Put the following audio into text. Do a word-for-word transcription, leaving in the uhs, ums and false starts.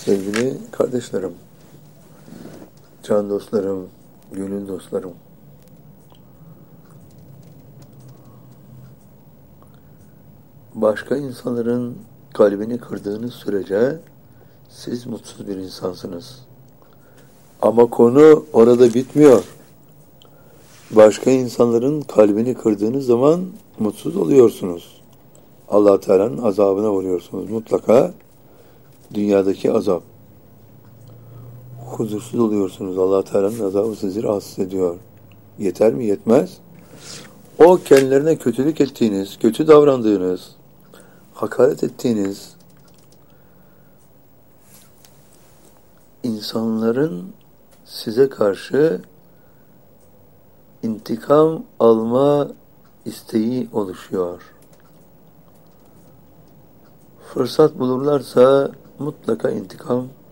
Sevgili kardeşlerim, can dostlarım, gönül dostlarım. Başka insanların kalbini kırdığınız sürece siz mutsuz bir insansınız. Ama konu orada bitmiyor. Başka insanların kalbini kırdığınız zaman mutsuz oluyorsunuz. Allah Teala'nın azabına uğruyorsunuz. Mutlaka dünyadaki azap. Huzursuz oluyorsunuz. Allah Teala'nın azabı sizi rahatsız ediyor. Yeter mi? Yetmez. O kendilerine kötülük ettiğiniz, kötü davrandığınız, hakaret ettiğiniz insanların size karşı intikam alma isteği oluşuyor. Fırsat bulurlarsa mutlaka intikam